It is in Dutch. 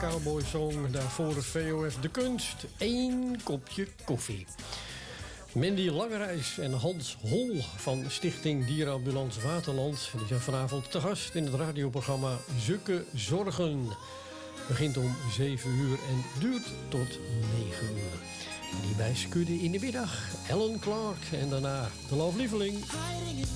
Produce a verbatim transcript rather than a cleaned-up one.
Cowboy Song. Daarvoor de V O F De Kunst. Eén kopje koffie. Mandy Langerijs en Hans Hol van Stichting Dierenambulance Waterland. Die zijn vanavond te gast in het radioprogramma Zukke Zorgen. Begint om zeven uur en duurt tot negen uur. Die bij Skudde in de middag. Ellen Clark en daarna de Looflieveling.